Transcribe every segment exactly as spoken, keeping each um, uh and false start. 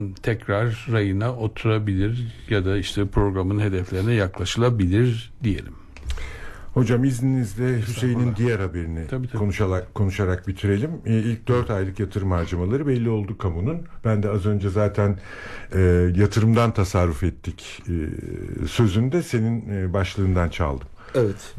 tekrar rayına oturabilir ya da işte programın hedeflerine yaklaşılabilir diyelim. Hocam izninizle Hüseyin'in diğer haberini tabii, tabii. konuşarak konuşarak bitirelim. Ee, ilk dört aylık yatırım harcamaları belli oldu kamunun. Ben de az önce zaten e, yatırımdan tasarruf ettik e, sözünde senin e, başlığından çaldım. Evet.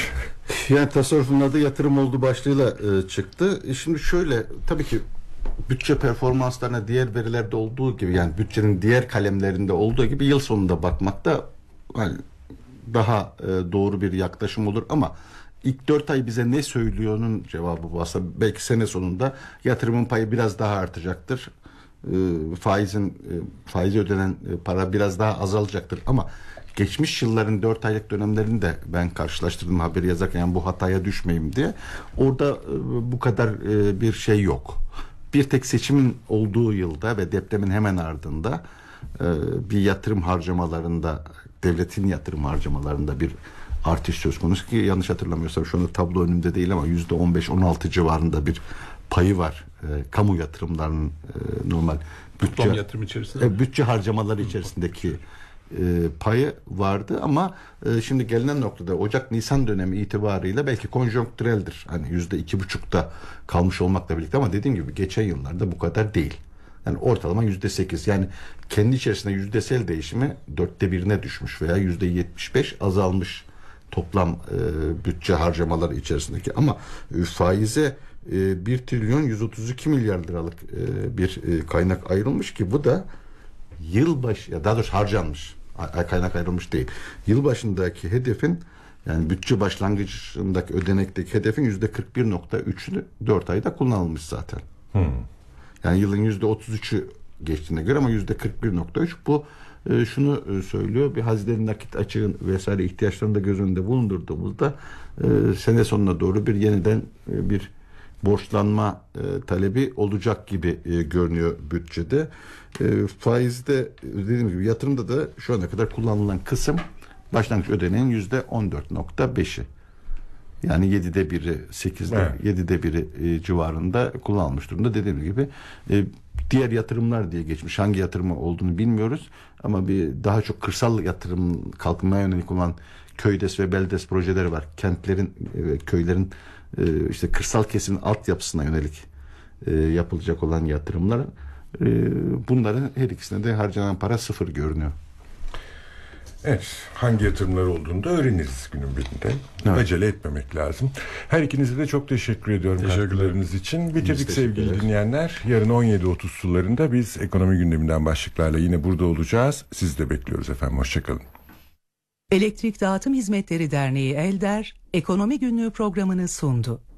Yani tasarrufun adı yatırım oldu başlığıyla e, çıktı. E, şimdi şöyle, tabii ki bütçe performanslarına diğer verilerde olduğu gibi, yani bütçenin diğer kalemlerinde olduğu gibi yıl sonunda bakmak da yani daha e, doğru bir yaklaşım olur, ama ilk dört ay bize ne söylüyor'nun cevabı bu aslında. Belki sene sonunda yatırımın payı biraz daha artacaktır. E, faizin e, faize ödenen e, para biraz daha azalacaktır, ama geçmiş yılların dört aylık dönemlerini de ben karşılaştırdım haberi yazarken, yani bu hataya düşmeyeyim diye. Orada e, bu kadar e, bir şey yok. Bir tek seçimin olduğu yılda ve depremin hemen ardında e, bir yatırım harcamalarında, devletin yatırım harcamalarında bir artış söz konusu ki, yanlış hatırlamıyorsam şu anda tablo önümde değil ama yüzde on beş on altı civarında bir payı var. E, kamu yatırımlarının e, normal bütçe, yatırım içerisinde e, bütçe harcamaları içerisindeki e, payı vardı, ama e, şimdi gelinen noktada Ocak-Nisan dönemi itibarıyla belki konjonktüreldir. Hani yüzde iki buçukta kalmış olmakla birlikte, ama dediğim gibi geçen yıllarda bu kadar değil. Yani ortalama yüzde sekiz, yani kendi içerisinde yüzdesel değişimi dörtte birine düşmüş veya yüzde yetmiş beş azalmış toplam e, bütçe harcamaları içerisindeki, ama e, faize e, bir trilyon yüz otuz iki milyar liralık e, bir e, kaynak ayrılmış ki, bu da yılbaşı, ya daha doğrusu harcanmış, kaynak ayrılmış değil. Yılbaşındaki hedefin, yani bütçe başlangıcındaki ödenekteki hedefin yüzde kırk bir nokta üçünü dört ayda kullanılmış zaten. Hmm. Yani yılın yüzde otuz üçü geçtiğine göre, ama yüzde kırk bir nokta üç bu e, şunu e, söylüyor. Bir hazinenin nakit açığın vesaire ihtiyaçlarını da göz önünde bulundurduğumuzda e, sene sonuna doğru bir yeniden e, bir borçlanma e, talebi olacak gibi e, görünüyor bütçede. E, faizde dediğim gibi yatırımda da şu ana kadar kullanılan kısım başlangıç ödeneğin yüzde on dört nokta beşi. Yani yedide biri, sekizde, evet. yedide biri e, civarında kullanılmış durumda. Dediğim gibi e, diğer yatırımlar diye geçmiş. Hangi yatırımı olduğunu bilmiyoruz. Ama bir daha çok kırsal yatırım, kalkınmaya yönelik olan köydes ve beldes projeleri var. Kentlerin ve köylerin e, işte kırsal kesimin altyapısına yönelik e, yapılacak olan yatırımlar. E, bunların her ikisine de harcanan para sıfır görünüyor. Evet, hangi yatırımlar olduğunu da öğreniriz günün birinde. Evet. Acele etmemek lazım. Her ikinize de çok teşekkür ediyorum katkılarınız için. Bitirdik sevgili dinleyenler. Yarın on yedi otuz sularında biz ekonomi gündeminden başlıklarla yine burada olacağız. Sizi de bekliyoruz efendim. Hoşçakalın. Elektrik Dağıtım Hizmetleri Derneği ELDER, Ekonomi Günlüğü programını sundu.